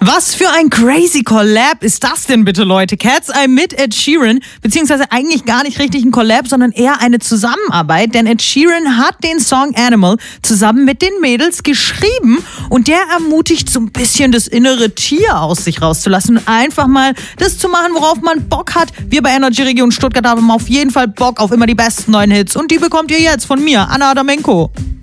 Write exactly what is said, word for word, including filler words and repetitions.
Was für ein crazy Collab ist das denn bitte, Leute? Cat's Eye mit Ed Sheeran, beziehungsweise eigentlich gar nicht richtig ein Collab, sondern eher eine Zusammenarbeit, denn Ed Sheeran hat den Song Animal zusammen mit den Mädels geschrieben und der ermutigt so ein bisschen das innere Tier aus sich rauszulassen und einfach mal das zu machen, worauf man Bock hat. Wir bei Energy Region Stuttgart haben auf jeden Fall Bock auf immer die besten neuen Hits und die bekommt ihr jetzt von mir, Anna Adamenko.